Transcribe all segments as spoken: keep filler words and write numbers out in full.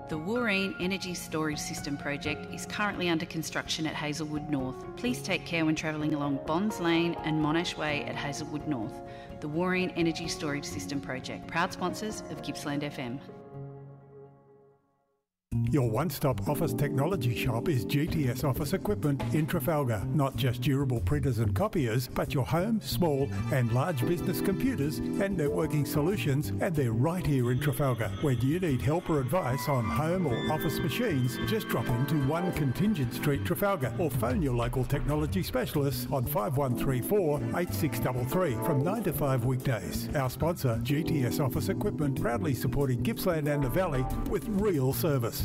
The Wooreen Energy Storage System project is currently under construction at Hazelwood North. Please take care when travelling along Bonds Lane and Monash Way at Hazelwood North. The Wooreen Energy Storage System project, proud sponsors of Gippsland F M. Your one-stop office technology shop is G T S Office Equipment in Trafalgar. Not just durable printers and copiers, but your home, small and large business computers and networking solutions, and they're right here in Trafalgar. When you need help or advice on home or office machines, just drop into one Contingent Street, Trafalgar, or phone your local technology specialists on five one three four, eight six three three from nine to five weekdays. Our sponsor, G T S Office Equipment, proudly supporting Gippsland and the Valley with real service.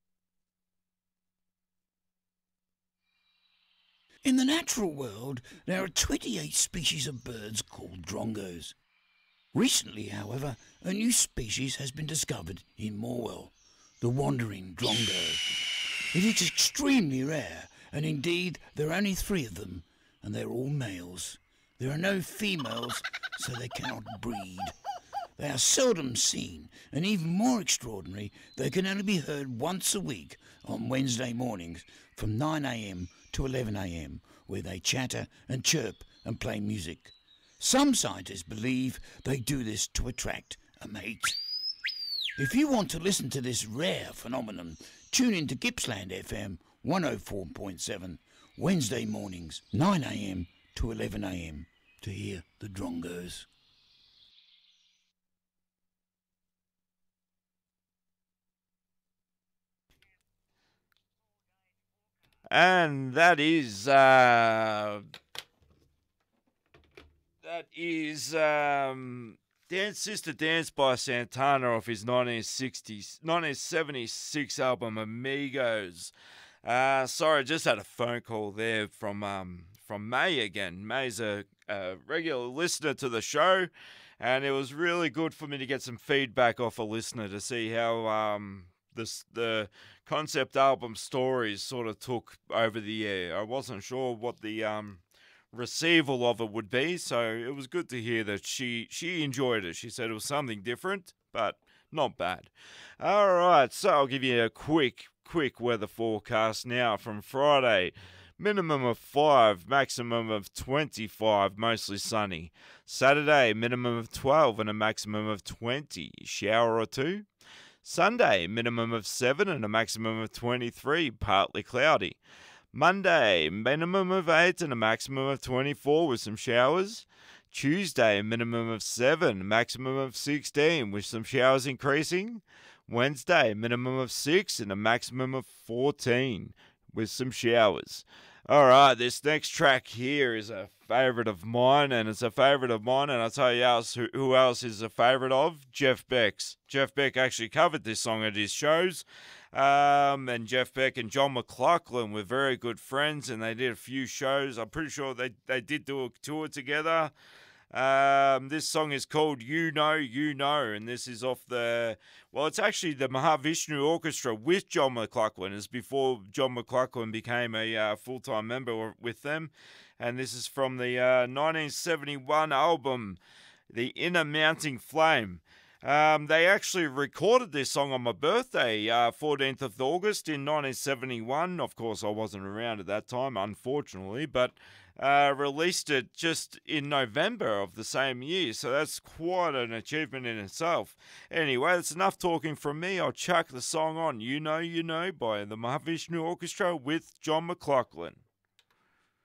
In the natural world, there are twenty-eight species of birds called drongos. Recently, however, a new species has been discovered in Morwell, the wandering drongo. It is extremely rare, and indeed there are only three of them, and they're all males. There are no females, so they cannot breed. They are seldom seen, and even more extraordinary, they can only be heard once a week on Wednesday mornings from nine a m to eleven a m, where they chatter and chirp and play music. Some scientists believe they do this to attract a mate. If you want to listen to this rare phenomenon, tune in to Gippsland F M one oh four point seven, Wednesday mornings, nine a m to eleven a m, to hear the drongos. And that is uh, that is um, Dance Sister Dance by Santana off his nineteen sixties, nineteen seventy-six album Amigos. Uh, sorry, I just had a phone call there from um, from May again. May's a, a regular listener to the show, and it was really good for me to get some feedback off a listener to see how um, this the concept album Stories sort of took over the air. I wasn't sure what the um, receival of it would be, so it was good to hear that she she enjoyed it. She said it was something different, but not bad. All right, so I'll give you a quick, quick weather forecast now from Friday. Minimum of five, maximum of twenty-five, mostly sunny. Saturday, minimum of twelve and a maximum of twenty, shower or two. Sunday, minimum of seven and a maximum of twenty-three, partly cloudy. Monday, minimum of eight and a maximum of twenty-four with some showers. Tuesday, minimum of seven, maximum of sixteen with some showers increasing. Wednesday, minimum of six and a maximum of fourteen with some showers. All right, this next track here is a favourite of mine, and it's a favourite of mine, and I'll tell you else who, who else is a favourite of, Jeff Beck's. Jeff Beck actually covered this song at his shows, um, and Jeff Beck and John McLaughlin were very good friends, and they did a few shows. I'm pretty sure they, they did do a tour together. Um, this song is called You Know, You Know, and this is off the, well, it's actually the Mahavishnu Orchestra with John McLaughlin. It's before John McLaughlin became a uh, full-time member with them, and this is from the uh, nineteen seventy-one album, The Inner Mounting Flame. Um, they actually recorded this song on my birthday, uh, fourteenth of August in nineteen seventy-one. Of course, I wasn't around at that time, unfortunately, but uh, released it just in November of the same year. So that's quite an achievement in itself. Anyway, that's enough talking from me. I'll chuck the song on. You Know, You Know by the Mahavishnu Orchestra with John McLaughlin.